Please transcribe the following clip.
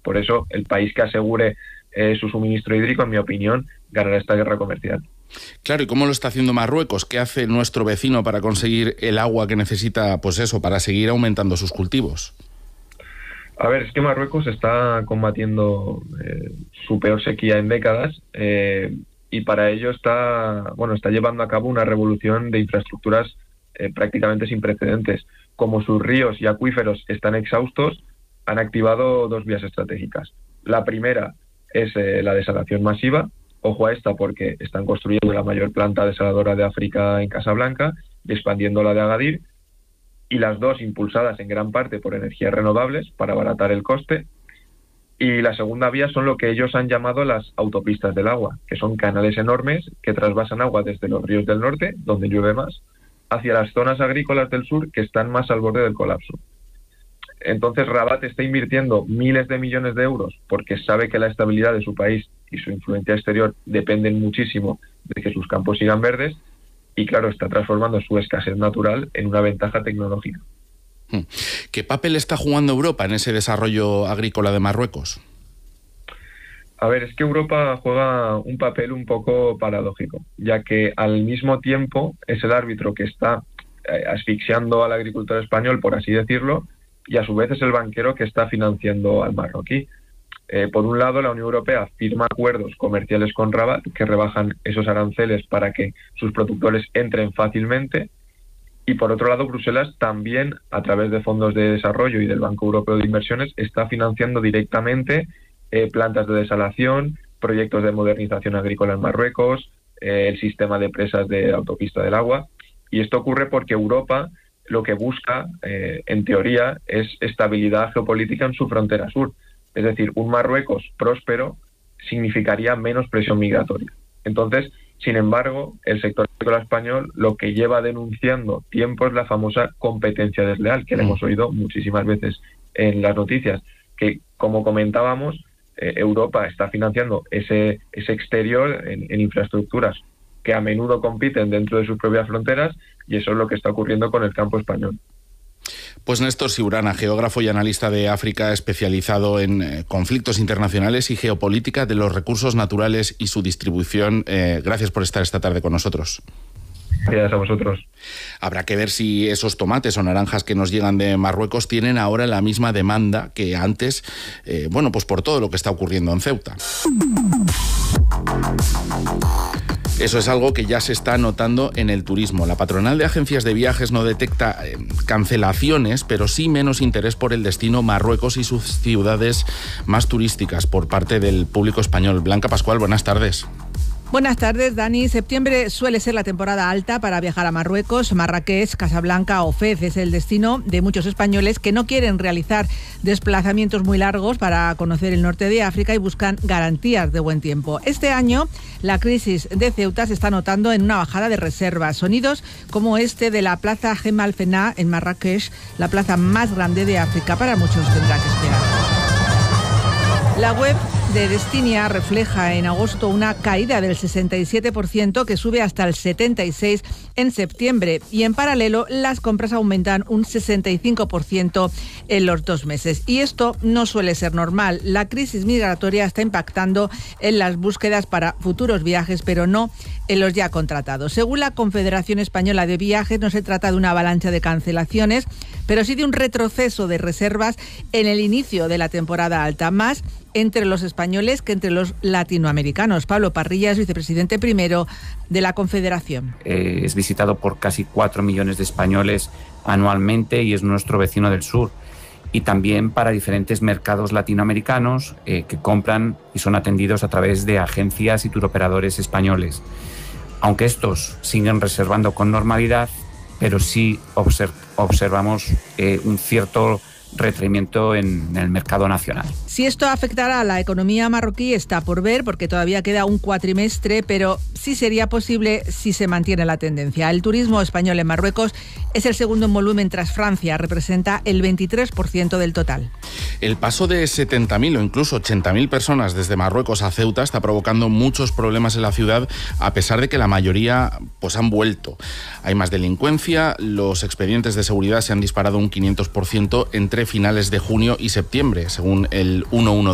Por eso, el país que asegure su suministro hídrico, en mi opinión, ganará esta guerra comercial. Claro, ¿y cómo lo está haciendo Marruecos? ¿Qué hace nuestro vecino para conseguir el agua que necesita, pues eso, para seguir aumentando sus cultivos? A ver, es que Marruecos está combatiendo su peor sequía en décadas y para ello está llevando a cabo una revolución de infraestructuras prácticamente sin precedentes. Como sus ríos y acuíferos están exhaustos, han activado 2 vías estratégicas. La primera es la desalación masiva. Ojo a esta porque están construyendo la mayor planta desaladora de África en Casablanca y expandiendo la de Agadir, y las dos impulsadas en gran parte por energías renovables para abaratar el coste. Y la segunda vía son lo que ellos han llamado las autopistas del agua, que son canales enormes que trasvasan agua desde los ríos del norte, donde llueve más, hacia las zonas agrícolas del sur, que están más al borde del colapso. Entonces Rabat está invirtiendo miles de millones de euros porque sabe que la estabilidad de su país y su influencia exterior dependen muchísimo de que sus campos sigan verdes, y claro, está transformando su escasez natural en una ventaja tecnológica. ¿Qué papel está jugando Europa en ese desarrollo agrícola de Marruecos? A ver, es que Europa juega un papel un poco paradójico, ya que al mismo tiempo es el árbitro que está asfixiando al agricultor español, por así decirlo, y a su vez es el banquero que está financiando al marroquí. Por un lado, la Unión Europea firma acuerdos comerciales con Rabat que rebajan esos aranceles para que sus productores entren fácilmente, y por otro lado, Bruselas también, a través de fondos de desarrollo y del Banco Europeo de Inversiones, está financiando directamente plantas de desalación, proyectos de modernización agrícola en Marruecos, el sistema de presas de autopista del agua. Y esto ocurre porque Europa lo que busca, en teoría, es estabilidad geopolítica en su frontera sur. Es decir, un Marruecos próspero significaría menos presión migratoria. Entonces, sin embargo, el sector agrícola español lo que lleva denunciando tiempo es la famosa competencia desleal, que la hemos oído muchísimas veces en las noticias, que, como comentábamos, Europa está financiando ese exterior en infraestructuras que a menudo compiten dentro de sus propias fronteras, y eso es lo que está ocurriendo con el campo español. Pues Néstor Siurana, geógrafo y analista de África, especializado en conflictos internacionales y geopolítica de los recursos naturales y su distribución. Gracias por estar esta tarde con nosotros. Gracias a vosotros. Habrá que ver si esos tomates o naranjas que nos llegan de Marruecos tienen ahora la misma demanda que antes, pues por todo lo que está ocurriendo en Ceuta. Eso es algo que ya se está notando en el turismo. La patronal de agencias de viajes no detecta cancelaciones, pero sí menos interés por el destino Marruecos y sus ciudades más turísticas por parte del público español. Blanca Pascual, buenas tardes. Buenas tardes, Dani. Septiembre suele ser la temporada alta para viajar a Marruecos. Marrakech, Casablanca o Fez es el destino de muchos españoles que no quieren realizar desplazamientos muy largos para conocer el norte de África y buscan garantías de buen tiempo. Este año, la crisis de Ceuta se está notando en una bajada de reservas. Sonidos como este de la Plaza Jemal Fena en Marrakech, la plaza más grande de África. Para muchos tendrá que esperar. La web de Destinia refleja en agosto una caída del 67% que sube hasta el 76% en septiembre, y en paralelo las compras aumentan un 65% en los 2 meses. Y esto no suele ser normal. La crisis migratoria está impactando en las búsquedas para futuros viajes, pero no en los ya contratados. Según la Confederación Española de Viajes, no se trata de una avalancha de cancelaciones, pero sí de un retroceso de reservas en el inicio de la temporada alta, más entre los españoles que entre los latinoamericanos. Pablo Parrilla es vicepresidente primero de la Confederación. Es visitado por casi 4 millones de españoles anualmente y es nuestro vecino del sur. Y también para diferentes mercados latinoamericanos que compran y son atendidos a través de agencias y turoperadores españoles. Aunque estos siguen reservando con normalidad, pero sí observamos un cierto retraimiento en el mercado nacional. Si esto afectará a la economía marroquí está por ver, porque todavía queda un cuatrimestre, pero sí sería posible si se mantiene la tendencia. El turismo español en Marruecos es el segundo en volumen tras Francia, representa el 23% del total. El paso de 70.000 o incluso 80.000 personas desde Marruecos a Ceuta está provocando muchos problemas en la ciudad, a pesar de que la mayoría han vuelto. Hay más delincuencia, los expedientes de seguridad se han disparado un 500% entre finales de junio y septiembre, según el 112.